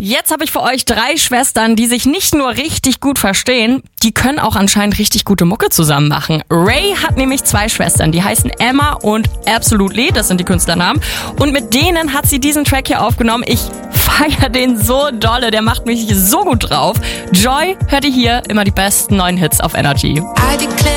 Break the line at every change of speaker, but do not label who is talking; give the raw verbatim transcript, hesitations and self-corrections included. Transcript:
Jetzt habe ich für euch drei Schwestern, die sich nicht nur richtig gut verstehen, die können auch anscheinend richtig gute Mucke zusammen machen. Ray hat nämlich zwei Schwestern, die heißen Emma und Absolutely, das sind die Künstlernamen. Und mit denen hat sie diesen Track hier aufgenommen. Ich feiere den so dolle, der macht mich so gut drauf. Joy, hört ihr hier immer die besten neuen Hits auf Energy.
I declare